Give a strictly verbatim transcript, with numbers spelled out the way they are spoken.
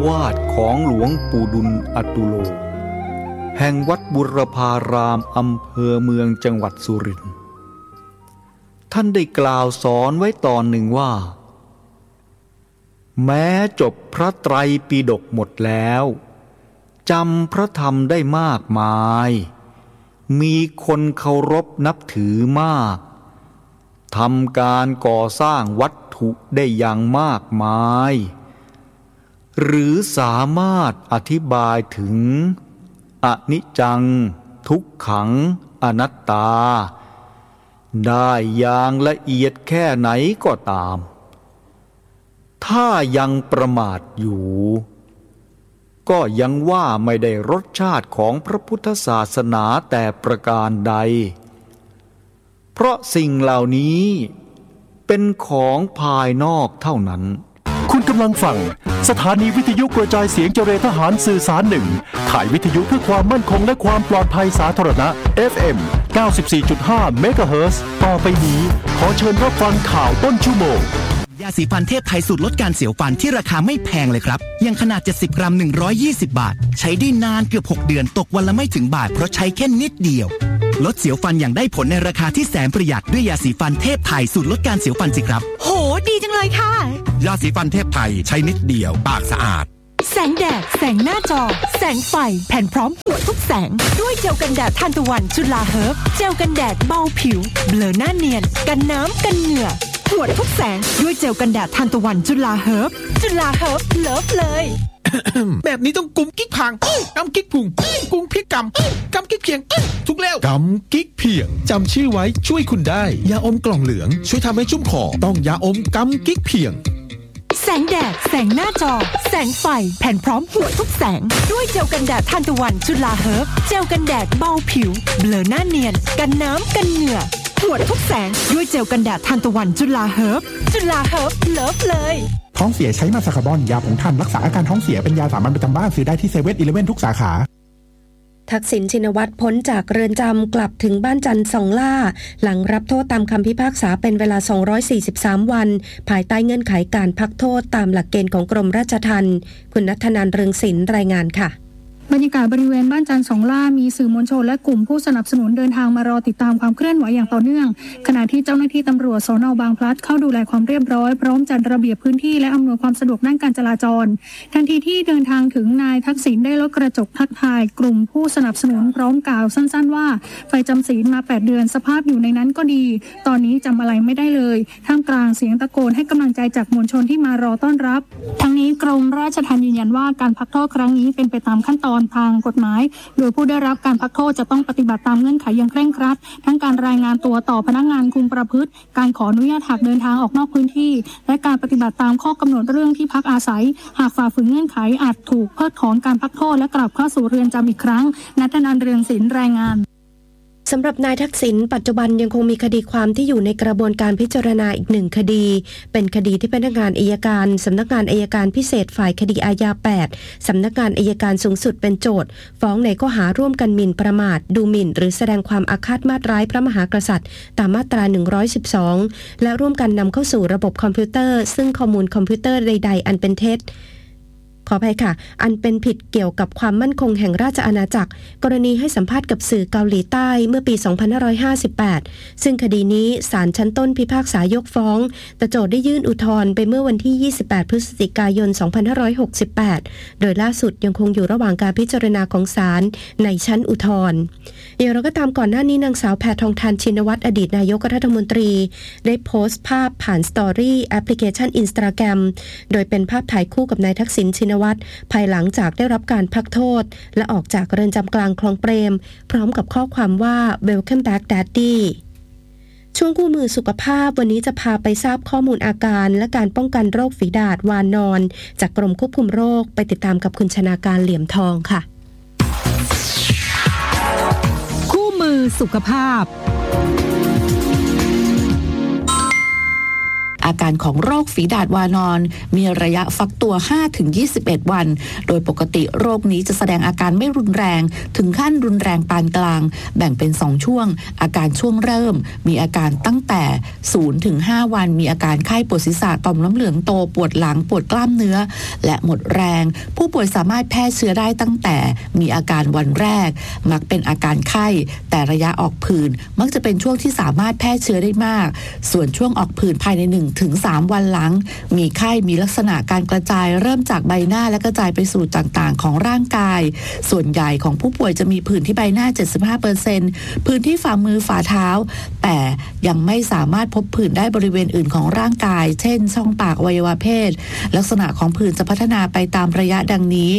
าวาสของหลวงปู่ดุลอตุโลแห่งวัดบุรพารามอำเภอเมืองจังหวัดสุรินทร์ท่านได้กล่าวสอนไว้ตอนหนึ่งว่าแม้จบพระไตรปิฎกหมดแล้วจำพระธรรมได้มากมายมีคนเคารพนับถือมากทำการก่อสร้างวัตถุได้อย่างมากมายหรือสามารถอธิบายถึงอนิจจังทุกขังอนัตตาได้อย่างละเอียดแค่ไหนก็ตามถ้ายังประมาทอยู่ก็ยังว่าไม่ได้รสชาติของพระพุทธศาสนาแต่ประการใดเพราะสิ่งเหล่านี้เป็นของภายนอกเท่านั้นคุณกำลังฟังสถานีวิทยุกระจายเสียงเจริญทหารสื่อสารหนึ่งขายวิทยุเพื่อความมั่นคงและความปลอดภัยสาธารณะ เอฟ เอ็ม เก้าสิบสี่จุดห้า เมกะเฮิรตซ์ต่อไปนี้ขอเชิญรับฟังข่าวต้นชั่วโมงยาสีฟันเทพไทยสูตรลดการเสียวฟันที่ราคาไม่แพงเลยครับยังขนาดเจ็ดสิบกรัมหนึ่งร้อยยี่สิบบาทใช้ได้นานเกือบหกเดือนตกวันละไม่ถึงบาทเพราะใช้แค่นิดเดียวลดเสียวฟันอย่างได้ผลในราคาที่แสนประหยัดด้วยยาสีฟันเทพไทยสูตรลดการเสียวฟันสิครับโหดีจังเลยค่ะยาสีฟันเทพไทยใช้นิดเดียวปากสะอาดแสงแดดแสงหน้าจอแสงไฟแผ่นพร้อมตรวจทุกแสงด้วยเจลกันแดดทานตะวันจุฬาเฮิร์บเจลกันแดดเบาผิวเบลอหน้าเนียนกันน้ำกันเหงื่อตรวจทุกแสงด้วยเจลกันแดดทานตะวันจุฬาเฮิร์บจุฬาเฮิร์บเลิฟเลยแบบนี้ต้องกุมกิ๊กพังกำกิ๊กพุงกุมพริกกำกำกิ๊กเพียงทุกแล้วกำกิ๊กเพียงจำชื่อไว้ช่วยคุณได้ยาอมกล่องเหลืองช่วยทำให้ชุ่มคอต้องยาอมกำกิ๊กเพียงแสงแดดแสงหน้าจอแสงไฟแผ่นพร้อมตรวจทุกแสงด้วยเจลกันแดดทานตะวันจุฬาเฮิร์บเจลกันแดดเบาผิวเบลอหน้าเนียนกันน้ำกันเหงื่อตรวจทุกแสงด้วยเจลกันแดดทานตะวันจุฬาเฮิร์บจุฬาเฮิร์บเลิฟเลยท้องเสียใช้มาสคาร์บอนยาผงท่านรักษาอาการท้องเสียเป็นยาสามัญประจำบ้านซื้อได้ที่เซเว่นอีเลฟเว่นทุกสาขาทักษิณชินวัตรพ้นจากเรือนจำกลับถึงบ้านจันทร์สองล่าหลังรับโทษตามคำพิพากษาเป็นเวลาสองร้อยสี่สิบสามวันภายใต้เงื่อนไขการพักโทษตามหลักเกณฑ์ของกรมราชทัณฑ์คุณณัฐนันท์เรืองศิลป์รายงานค่ะบรรยากาศบริเวณบ้านจันทร์สองล่ามีสื่อมวลชนและกลุ่มผู้สนับสนุนเดินทางมารอติดตามความเคลื่อนไหวอย่างต่อเนื่องขณะที่เจ้าหน้าที่ตำรวจสน.บางพลัดเข้าดูแลความเรียบร้อยพร้อมจัดระเบียบพื้นที่และอำนวยความสะดวกด้านการจราจรทันทีที่เดินทางถึงนายทักษิณได้ลดกระจกทักทายกลุ่มผู้สนับสนุนพร้อมกล่าวสั้นๆว่าไฟจำศีลมาแปดเดือนสภาพอยู่ในนั้นก็ดีตอนนี้จำอะไรไม่ได้เลยท่ามกลางเสียงตะโกนให้กำลังใจจากมวลชนที่มารอต้อนรับทั้งนี้กรมราชทัณฑ์ยืนยันว่าการพักโทษครั้งนี้เป็นไปตามขั้นตอนทางกฎหมายโดยผู้ได้รับการพักโทษจะต้องปฏิบัติตามเงื่อนไขอย่างเคร่งครัดทั้งการรายงานตัวต่อพนักงานคุมประพฤติการขออนุญาตหากเดินทางออกนอกพื้นที่และการปฏิบัติตามข้อกำหนดเรื่องที่พักอาศัยหากฝ่าฝืนเงื่อนไขอาจถูกเพิกถอนการพักโทษและกลับเข้าสู่เรือนจำอีกครั้งณัฐนันท์ เรืองศิลป์รายงานสำหรับนายทักษิณปัจจุบันยังคงมีคดีความที่อยู่ในกระบวนการพิจารณาอีกหนึ่งคดีเป็นคดีที่พนักงานอัยการสำนักงานอัยการพิเศษฝ่ายคดีอาญาแปดสำนักงานอัยการสูงสุดเป็นโจทก์ฟ้องในข้อหาร่วมกันหมิ่นประมาทดูหมิ่นหรือแสดงความอาฆาตมาตร้ายพระมหากษัตริย์ตามมาตราหนึ่งร้อยสิบสองและร่วมกันนำเข้าสู่ระบบคอมพิวเตอร์ซึ่งข้อมูลคอมพิวเตอร์ใดๆอันเป็นเท็จขออภัยค่ะอันเป็นผิดเกี่ยวกับความมั่นคงแห่งราชอาณาจักรกรณีให้สัมภาษณ์กับสื่อเกาหลีใต้เมื่อปีสองพันห้าร้อยห้าสิบแปดซึ่งคดีนี้ศาลชั้นต้นพิพากษายกฟ้องแต่โจทก์ได้ยื่นอุทธรณ์ไปเมื่อวันที่ยี่สิบแปดพฤศจิกายนสองพันห้าร้อยหกสิบแปดโดยล่าสุดยังคงอยู่ระหว่างการพิจารณาของศาลในชั้นอุทธรณ์อย่างไรก็ตามก่อนหน้านี้นางสาวแพทองธารชินวัตรอดีตนายกรัฐมนตรีได้โพสต์ภาพผ่านสตอรี่แอปพลิเคชัน Instagram โดยเป็นภาพถ่ายคู่กับนายทักษิณชินวัตรภายหลังจากได้รับการพักโทษและออกจากเรือนจำกลางคลองเปรมพร้อมกับข้อความว่า Welcome back Daddy ช่วงคู่มือสุขภาพวันนี้จะพาไปทราบข้อมูลอาการและการป้องกันโรคฝีดาษวานนอนจากกรมควบคุมโรคไปติดตามกับคุณชนาการเหลี่ยมทองค่ะคู่มือสุขภาพอาการของโรคฝีดาษวานอนมีระยะฟักตัว ห้าถึงยี่สิบเอ็ด วันโดยปกติโรคนี้จะแสดงอาการไม่รุนแรงถึงขั้นรุนแรงปานกลางแบ่งเป็นสองช่วงอาการช่วงเริ่มมีอาการตั้งแต่ศูนย์ถึงห้าวันมีอาการไข้ปวดศีรษะต่อมน้ำเหลืองโตปวดหลังปวดกล้ามเนื้อและหมดแรงผู้ป่วยสามารถแพร่เชื้อได้ตั้งแต่มีอาการวันแรกมักเป็นอาการไข้แต่ระยะออกผื่นมักจะเป็นช่วงที่สามารถแพร่เชื้อได้มากส่วนช่วงออกผื่นภายใน หนึ่งถึงสาม วันหลังมีไข้มีลักษณะการกระจายเริ่มจากใบหน้าและกระจายไปสู่ต่างๆของร่างกายส่วนใหญ่ของผู้ป่วยจะมีผื่นที่ใบหน้า เจ็ดสิบห้าเปอร์เซ็นต์ ผื่นที่ฝ่ามือฝ่าเท้าแต่ยังไม่สามารถพบผื่นได้บริเวณอื่นของร่างกายเช่นช่องปากอวัยวะเพศลักษณะของผื่นจะพัฒนาไปตามระยะดังนี้